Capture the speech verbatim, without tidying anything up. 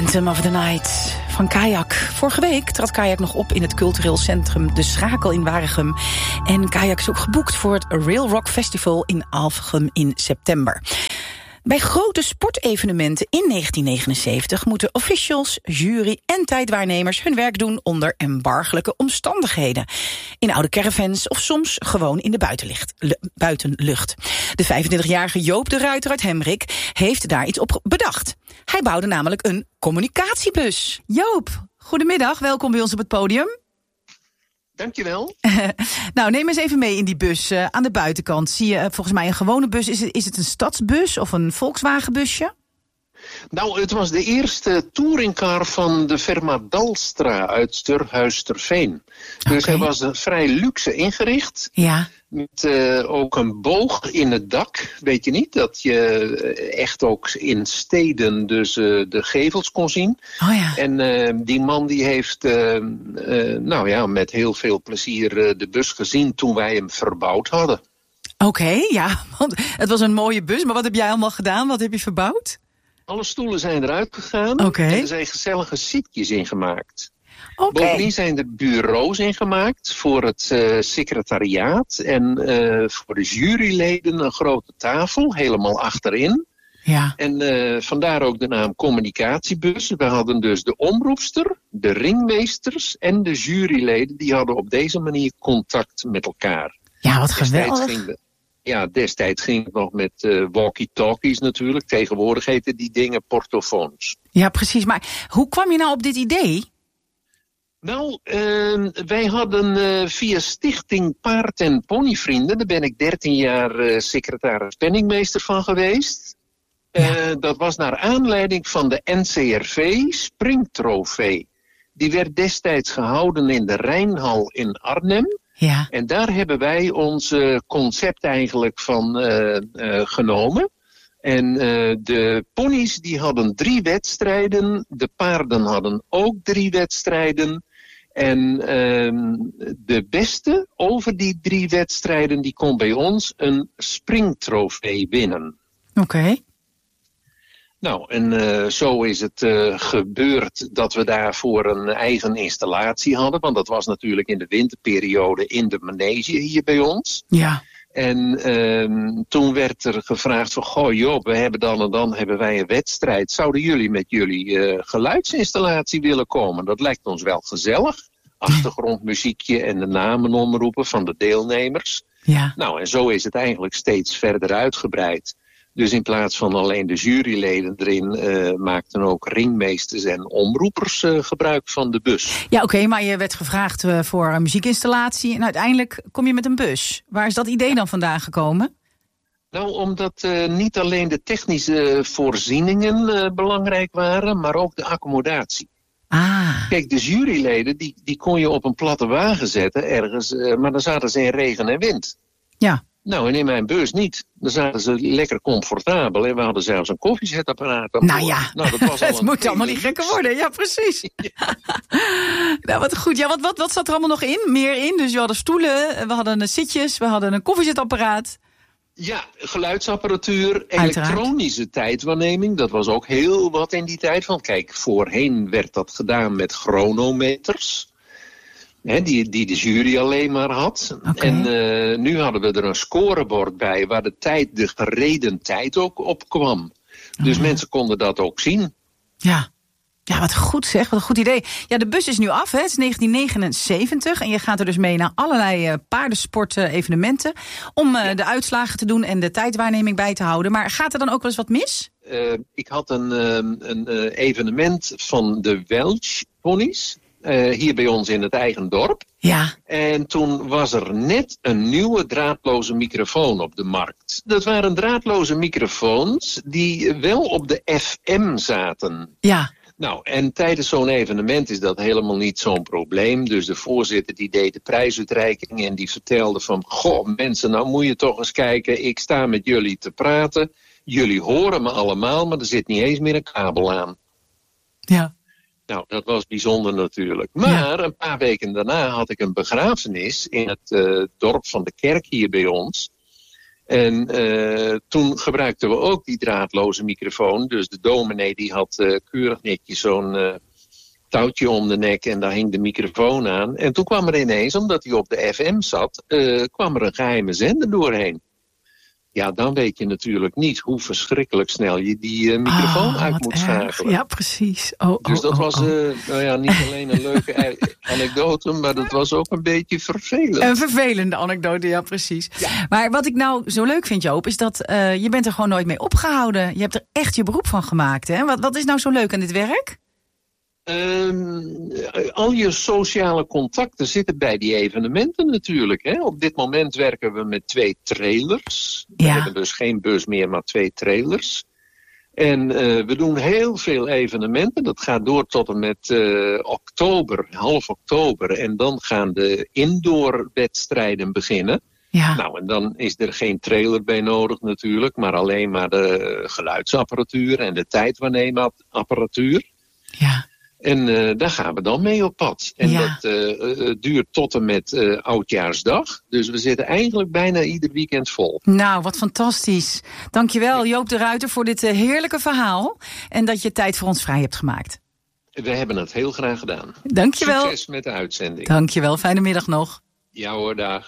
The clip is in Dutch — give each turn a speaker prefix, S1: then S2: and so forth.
S1: Anthem of the Night van Kayak. Vorige week trad Kayak nog op in het cultureel centrum De Schakel in Waregem. En Kayak is ook geboekt voor het Rail Rock Festival in Alphen in september. Bij grote sportevenementen in negentien negenenzeventig moeten officials, jury en tijdwaarnemers hun werk doen onder embargelijke omstandigheden. In oude caravans of soms gewoon in de buitenlicht, lu, buitenlucht. De vijfentwintigjarige Joop de Ruiter uit Hemrik heeft daar iets op bedacht. Hij bouwde namelijk een communicatiebus. Joop, goedemiddag, welkom bij ons op het podium.
S2: Dankjewel.
S1: Nou, neem eens even mee in die bus. Uh, aan de buitenkant zie je uh, volgens mij een gewone bus. Is het, is het een stadsbus of een Volkswagenbusje?
S2: Nou, het was de eerste touringcar van de firma Dalstra uit Sturhuis-ter-Veen. Dus
S1: Okay.
S2: hij was uh, vrij luxe ingericht.
S1: Ja.
S2: Met uh, ook een boog in het dak. Weet je niet, dat je uh, echt ook in steden dus uh, de gevels kon zien.
S1: Oh ja.
S2: En uh, die man die heeft uh, uh, nou ja, met heel veel plezier uh, de bus gezien toen wij hem verbouwd hadden.
S1: Oké, okay, ja, want het was een mooie bus. Maar wat heb jij allemaal gedaan? Wat heb je verbouwd?
S2: Alle stoelen zijn eruit gegaan.
S1: Okay.
S2: En er zijn gezellige zitjes ingemaakt.
S1: Okay.
S2: Bovendien zijn er bureaus ingemaakt voor het uh, secretariaat en uh, voor de juryleden een grote tafel, helemaal achterin.
S1: Ja.
S2: En uh, vandaar ook de naam communicatiebus. We hadden dus de omroepster, de ringmeesters en de juryleden, die hadden op deze manier contact met elkaar.
S1: Ja, wat
S2: Destijds
S1: geweldig.
S2: ging de, ja, destijds ging het nog met uh, walkie-talkies natuurlijk. Tegenwoordig heten die dingen portofoons.
S1: Ja, precies. Maar hoe kwam je nou op dit idee?
S2: Nou, uh, wij hadden uh, via Stichting Paard en Ponyvrienden, daar ben ik dertien jaar uh, secretaris penningmeester van geweest. Ja. Uh, dat was naar aanleiding van de N C R V Springtrofee. Die werd destijds gehouden in de Rijnhal in Arnhem.
S1: Ja.
S2: En daar hebben wij ons uh, concept eigenlijk van uh, uh, genomen. En uh, de ponies die hadden drie wedstrijden, de paarden hadden ook drie wedstrijden. En uh, de beste over die drie wedstrijden die kon bij ons een springtrofee winnen.
S1: Oké. Okay.
S2: Nou, en uh, zo is het uh, gebeurd dat we daarvoor een eigen installatie hadden. Want dat was natuurlijk in de winterperiode in de manege hier bij ons.
S1: Ja.
S2: En uh, toen werd er gevraagd van, goh Job, we hebben dan en dan hebben wij een wedstrijd. Zouden jullie met jullie uh, geluidsinstallatie willen komen? Dat lijkt ons wel gezellig. Achtergrondmuziekje en de namen omroepen van de deelnemers.
S1: Ja.
S2: Nou, en zo is het eigenlijk steeds verder uitgebreid. Dus in plaats van alleen de juryleden erin, uh, maakten ook ringmeesters en omroepers uh, gebruik van de bus.
S1: Ja, oké, okay, maar je werd gevraagd uh, voor een muziekinstallatie en uiteindelijk kom je met een bus. Waar is dat idee dan vandaan gekomen?
S2: Nou, omdat uh, niet alleen de technische voorzieningen uh, belangrijk waren, maar ook de accommodatie.
S1: Ah.
S2: Kijk, de juryleden, die, die kon je op een platte wagen zetten ergens, uh, maar dan zaten ze in regen en wind.
S1: Ja.
S2: Nou, en in mijn bus niet. Dan zaten ze lekker comfortabel. En we hadden zelfs een koffiezetapparaat.
S1: Nou ja,
S2: nou, dat was al
S1: het moet allemaal niet gekker worden. Ja, precies. Ja. Nou, wat goed. Ja, wat, wat, wat zat er allemaal nog in? Meer in? Dus we hadden stoelen, we hadden zitjes, we hadden een koffiezetapparaat.
S2: Ja, geluidsapparatuur, elektronische Uiteraard. Tijdwaarneming. Dat was ook heel wat in die tijd. Want kijk, voorheen werd dat gedaan met chronometers. He, die, die de jury alleen maar had.
S1: Okay.
S2: En uh, nu hadden we er een scorebord bij waar de tijd, de gereden tijd ook op kwam. Dus
S1: okay.
S2: mensen konden dat ook zien.
S1: Ja. Ja, wat goed zeg, wat een goed idee. Ja, de bus is nu af, hè. Het is negentien negenenzeventig en je gaat er dus mee naar allerlei uh, paardensport-evenementen om uh, ja. de uitslagen te doen en de tijdwaarneming bij te houden. Maar gaat er dan ook wel eens wat mis?
S2: Uh, ik had een, uh, een uh, evenement van de Welsh ponies. Uh, hier bij ons in het eigen dorp.
S1: Ja.
S2: En toen was er net een nieuwe draadloze microfoon op de markt. Dat waren draadloze microfoons die wel op de F M zaten.
S1: Ja.
S2: Nou, en tijdens zo'n evenement is dat helemaal niet zo'n probleem. Dus de voorzitter die deed de prijsuitreiking en die vertelde van, goh mensen, nou moet je toch eens kijken, ik sta met jullie te praten. Jullie horen me allemaal, maar er zit niet eens meer een kabel aan.
S1: Ja.
S2: Nou, dat was bijzonder natuurlijk. Maar ja. een paar weken daarna had ik een begrafenis in het uh, dorp van de kerk hier bij ons. En uh, toen gebruikten we ook die draadloze microfoon. Dus de dominee die had uh, keurig netjes zo'n uh, touwtje om de nek en daar hing de microfoon aan. En toen kwam er ineens, omdat hij op de F M zat, uh, kwam er een geheime zender doorheen. Ja, dan weet je natuurlijk niet hoe verschrikkelijk snel je die uh, microfoon oh, uit moet erg. schakelen.
S1: Ja, precies. Oh,
S2: dus dat
S1: oh,
S2: was
S1: oh.
S2: Uh, nou ja, niet alleen een leuke anekdote, maar dat was ook een beetje vervelend.
S1: Een vervelende anekdote, ja, precies. Ja. Maar wat ik nou zo leuk vind, Joop, is dat uh, je bent er gewoon nooit mee opgehouden. Je hebt er echt je beroep van gemaakt, hè? Wat, wat is nou zo leuk aan dit werk?
S2: Um, al je sociale contacten zitten bij die evenementen natuurlijk. Hè? Op dit moment werken we met twee trailers. We ja. hebben dus geen bus meer, maar twee trailers. En uh, we doen heel veel evenementen. Dat gaat door tot en met uh, oktober, half oktober. En dan gaan de indoorwedstrijden beginnen. Ja. Nou, en dan is er geen trailer bij nodig natuurlijk, maar alleen maar de geluidsapparatuur en de tijdwaarneemapparatuur.
S1: Ja.
S2: En uh, daar gaan we dan mee op pad. En ja. dat uh, uh, duurt tot en met uh, Oudjaarsdag. Dus we zitten eigenlijk bijna ieder weekend vol.
S1: Nou, wat fantastisch. Dankjewel, Joop de Ruiter, voor dit uh, heerlijke verhaal. En dat je tijd voor ons vrij hebt gemaakt.
S2: We hebben het heel graag gedaan.
S1: Dankjewel.
S2: Succes met de uitzending.
S1: Dankjewel, fijne middag nog.
S2: Ja hoor, dag.